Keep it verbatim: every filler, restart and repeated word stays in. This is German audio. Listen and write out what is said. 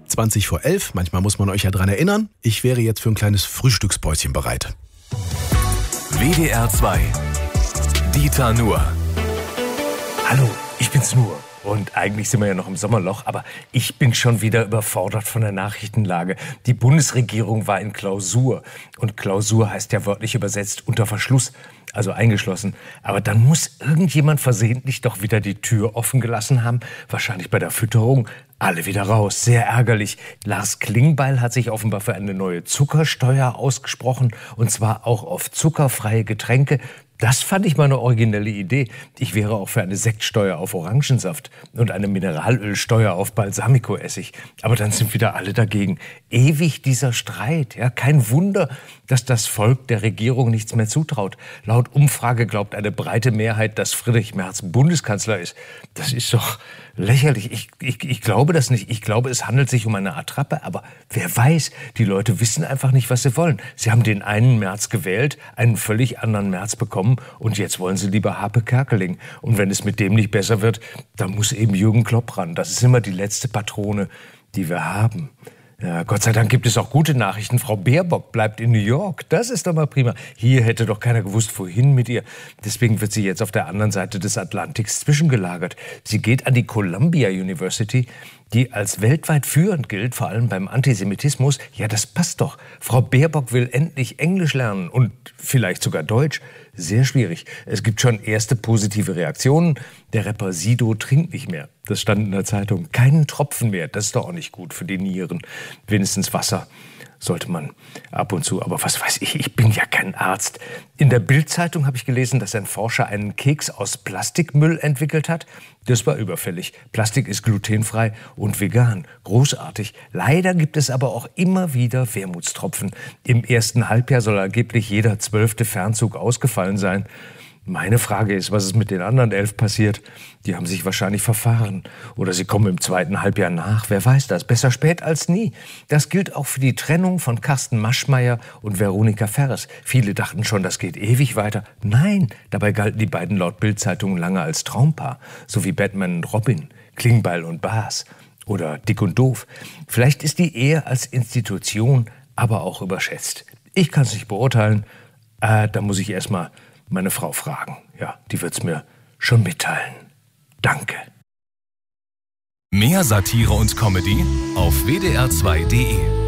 zwanzig vor elf. Manchmal muss man euch ja dran erinnern. Ich wäre jetzt für ein kleines Frühstückspäuschen bereit. W D R zwei. Dieter Nuhr. Hallo, ich bin's Nuhr. Und eigentlich sind wir ja noch im Sommerloch, aber ich bin schon wieder überfordert von der Nachrichtenlage. Die Bundesregierung war in Klausur. Und Klausur heißt ja wörtlich übersetzt unter Verschluss, also eingeschlossen. Aber dann muss irgendjemand versehentlich doch wieder die Tür offen gelassen haben. Wahrscheinlich bei der Fütterung. Alle wieder raus. Sehr ärgerlich. Lars Klingbeil hat sich offenbar für eine neue Zuckersteuer ausgesprochen. Und zwar auch auf zuckerfreie Getränke. Das fand ich mal eine originelle Idee. Ich wäre auch für eine Sektsteuer auf Orangensaft und eine Mineralölsteuer auf Balsamicoessig. Aber dann sind wieder alle dagegen. Ewig dieser Streit. Ja, kein Wunder, dass das Volk der Regierung nichts mehr zutraut. Laut Umfrage glaubt eine breite Mehrheit, dass Friedrich Merz Bundeskanzler ist. Das ist doch lächerlich. Ich, ich, ich glaube das nicht. Ich glaube, es handelt sich um eine Attrappe. Aber wer weiß, die Leute wissen einfach nicht, was sie wollen. Sie haben den einen Merz gewählt, einen völlig anderen Merz bekommen. Und jetzt wollen sie lieber Harpe Kerkeling. Und wenn es mit dem nicht besser wird, dann muss eben Jürgen Klopp ran. Das ist immer die letzte Patrone, die wir haben. Ja, Gott sei Dank gibt es auch gute Nachrichten. Frau Baerbock bleibt in New York. Das ist doch mal prima. Hier hätte doch keiner gewusst, wohin mit ihr. Deswegen wird sie jetzt auf der anderen Seite des Atlantiks zwischengelagert. Sie geht an die Columbia University, die als weltweit führend gilt, vor allem beim Antisemitismus. Ja, das passt doch. Frau Baerbock will endlich Englisch lernen und vielleicht sogar Deutsch. Sehr schwierig. Es gibt schon erste positive Reaktionen. Der Rapper Sido trinkt nicht mehr. Das stand in der Zeitung. Keinen Tropfen mehr. Das ist doch auch nicht gut für die Nieren. Wenigstens Wasser sollte man ab und zu. Aber was weiß ich, ich bin ja kein Arzt. In der Bild-Zeitung habe ich gelesen, dass ein Forscher einen Keks aus Plastikmüll entwickelt hat. Das war überfällig. Plastik ist glutenfrei und vegan. Großartig. Leider gibt es aber auch immer wieder Wermutstropfen. Im ersten Halbjahr soll angeblich jeder zwölfte Fernzug ausgefallen sein. Meine Frage ist, was ist mit den anderen elf passiert? Die haben sich wahrscheinlich verfahren. Oder sie kommen im zweiten Halbjahr nach. Wer weiß das? Besser spät als nie. Das gilt auch für die Trennung von Carsten Maschmeyer und Veronika Ferres. Viele dachten schon, das geht ewig weiter. Nein, dabei galten die beiden laut Bild-Zeitung lange als Traumpaar. So wie Batman und Robin, Klingbeil und Bas oder Dick und Doof. Vielleicht ist die Ehe als Institution aber auch überschätzt. Ich kann es nicht beurteilen. Äh, da muss ich erst mal meine Frau fragen. Ja, die wird's mir schon mitteilen. Danke. Mehr Satire und Comedy auf w d r zwei punkt d e.